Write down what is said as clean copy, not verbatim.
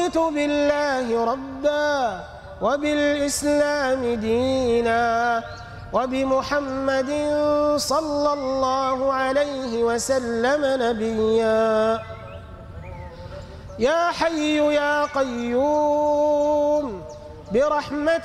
رضيت بالله ربا وبالإسلام دينا وبمحمد صلى الله عليه وسلم نبيا. يا حي يا قيوم برحمتك